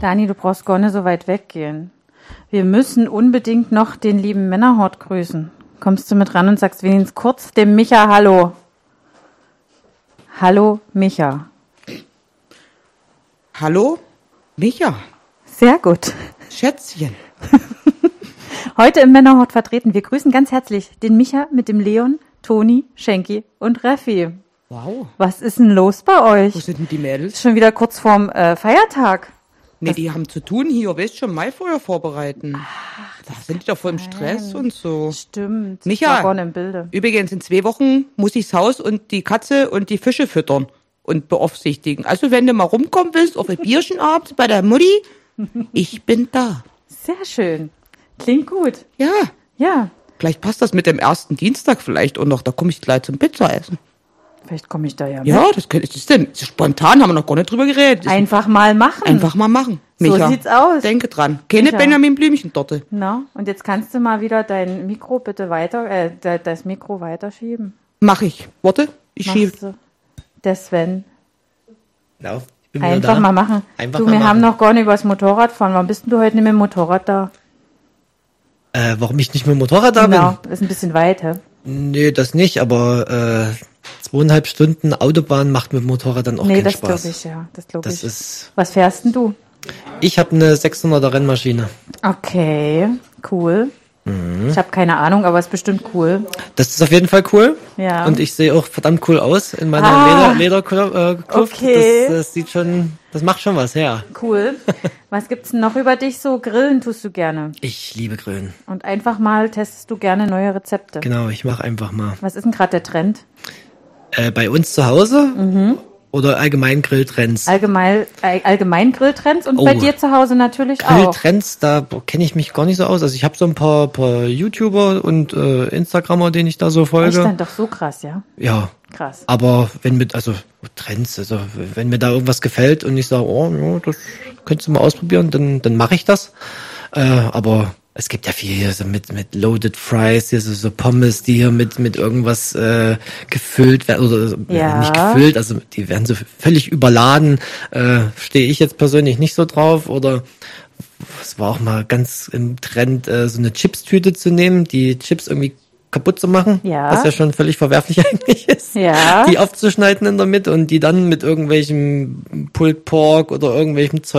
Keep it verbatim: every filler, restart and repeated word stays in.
Dani, du brauchst gar nicht so weit weggehen. Wir müssen unbedingt noch den lieben Männerhort grüßen. Kommst du mit ran und sagst wenigstens kurz dem Micha Hallo. Hallo, Micha. Hallo, Micha. Sehr gut. Schätzchen. Heute im Männerhort vertreten. Wir grüßen ganz herzlich den Micha mit dem Leon, Toni, Schenki und Raffi. Wow. Was ist denn los bei euch? Wo sind denn die Mädels? Schon wieder kurz vorm äh, Feiertag. Nee, Was? die haben zu tun hier, weißt schon, Maifeuer vorbereiten. Ach, da sind die doch voll im Stress und so. Stimmt. Micha, war gar nicht im Bilde. Übrigens, in zwei Wochen muss ich das Haus und die Katze und die Fische füttern und beaufsichtigen. Also, wenn du mal rumkommen willst, auf ein Bierchen abends bei der Mutti, ich bin da. Sehr schön. Klingt gut. Ja. Ja. Vielleicht passt das mit dem ersten Dienstag vielleicht und noch, da komme ich gleich zum Pizza essen. Vielleicht komme ich da ja mit. Ja, das könnte ich denn. Spontan haben wir noch gar nicht drüber geredet. Das Einfach mal machen. Einfach mal machen. So Micha, sieht's aus. Denke dran. Keine Micha. Benjamin Blümchen-Torte. Na, und jetzt kannst du mal wieder dein Mikro bitte weiter, äh, de- das Mikro weiterschieben. Mach ich. Warte, ich Machst schiebe. du. Der Sven. Lauf, ich bin wieder Einfach da. mal machen. Einfach du, mal wir machen. haben noch gar nicht über das Motorrad fahren. Warum bist denn du heute nicht mit dem Motorrad da? Äh, warum ich nicht mit dem Motorrad da Genau, ist ein bisschen weit, hä? bin? Nee, das nicht, aber äh, zweieinhalb Stunden Autobahn macht mit dem Motorrad dann auch Nee, keinen das Spaß. glaube ich, ja. Das glaube Das ich. ist. Was fährst denn du? Ich habe eine sechshunderter Rennmaschine. Okay, cool. Mhm. Ich habe keine Ahnung, aber es ist bestimmt cool. Das ist auf jeden Fall cool. Ja. Und ich sehe auch verdammt cool aus in meiner Ah. Leder, Leder, äh, Kluft. Okay. Das, das sieht schon, das macht schon was her. Cool. Was gibt's denn noch über dich so? Grillen tust du gerne. Ich liebe Grillen. Und einfach mal testest du gerne neue Rezepte. Genau, ich mache einfach mal. Was ist denn gerade der Trend? Äh, bei uns zu Hause Mhm. oder allgemein Grilltrends? Allgemein, all, allgemein Grilltrends und Oh. bei dir zu Hause natürlich auch. Grilltrends, da kenne ich mich gar nicht so aus. Also ich habe so ein paar, paar YouTuber und äh, Instagrammer, denen ich da so Echt folge. dann doch so krass, ja? Ja, Krass. aber wenn mit, also Trends, also wenn mir da irgendwas gefällt und ich sage, oh, ja, das könntest du mal ausprobieren, dann, dann mache ich das. Äh, aber es gibt ja viel hier so mit, mit Loaded Fries, hier so, so Pommes, die hier mit, mit irgendwas äh, gefüllt werden, oder Ja. äh, nicht gefüllt, also die werden so völlig überladen. Äh, stehe ich jetzt persönlich nicht so drauf. Oder es war auch mal ganz im Trend, äh, so eine Chips-Tüte zu nehmen, die Chips irgendwie kaputt zu machen, Ja. was ja schon völlig verwerflich eigentlich ist, Ja. die aufzuschneiden in der Mitte und die dann mit irgendwelchem Pulled Pork oder irgendwelchem Zeug